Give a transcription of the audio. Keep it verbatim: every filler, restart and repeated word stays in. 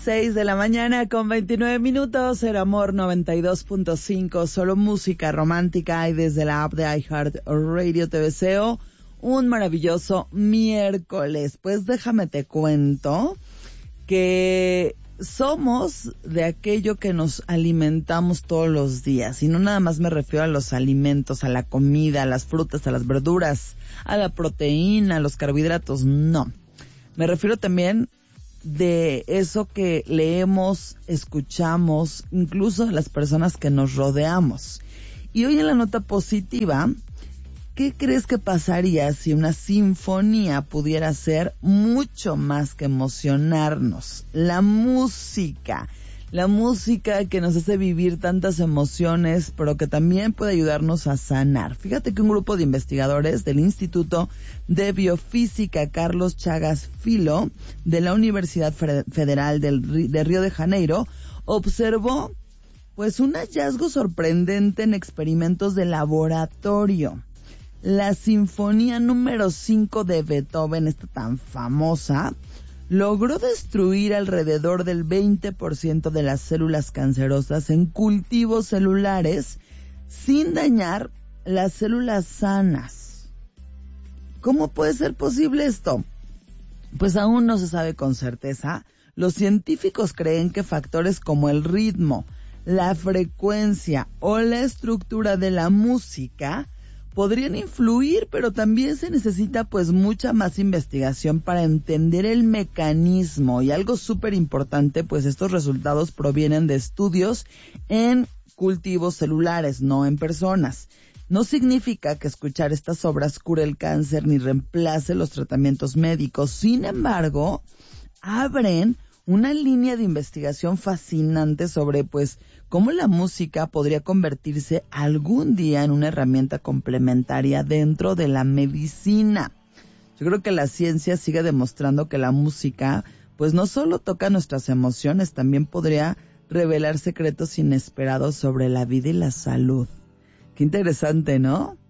Seis de la mañana con veintinueve minutos, el Amor noventa y dos punto cinco, solo música romántica, y desde la app de iHeartRadio te deseo un maravilloso miércoles. Pues déjame te cuento que somos de aquello que nos alimentamos todos los días, y no nada más me refiero a los alimentos, a la comida, a las frutas, a las verduras, a la proteína, a los carbohidratos, no. Me refiero también de eso que leemos, escuchamos, incluso de las personas que nos rodeamos. Y hoy en la nota positiva, ¿qué crees que pasaría si una sinfonía pudiera ser mucho más que emocionarnos? La música, la música que nos hace vivir tantas emociones, pero que también puede ayudarnos a sanar. Fíjate que un grupo de investigadores del Instituto de Biofísica Carlos Chagas Filo de la Universidad Federal del, de Río de Janeiro observó pues un hallazgo sorprendente en experimentos de laboratorio. La sinfonía número cinco de Beethoven, esta tan famosa, logró destruir alrededor del veinte por ciento de las células cancerosas en cultivos celulares sin dañar las células sanas. ¿Cómo puede ser posible esto? Pues aún no se sabe con certeza. Los científicos creen que factores como el ritmo, la frecuencia o la estructura de la música podrían influir, pero también se necesita pues mucha más investigación para entender el mecanismo. Y algo súper importante, pues estos resultados provienen de estudios en cultivos celulares, no en personas. No significa que escuchar estas obras cure el cáncer ni reemplace los tratamientos médicos. Sin embargo, abren una línea de investigación fascinante sobre pues cómo la música podría convertirse algún día en una herramienta complementaria dentro de la medicina. Yo creo que la ciencia sigue demostrando que la música pues no solo toca nuestras emociones, también podría revelar secretos inesperados sobre la vida y la salud. Qué interesante, ¿no?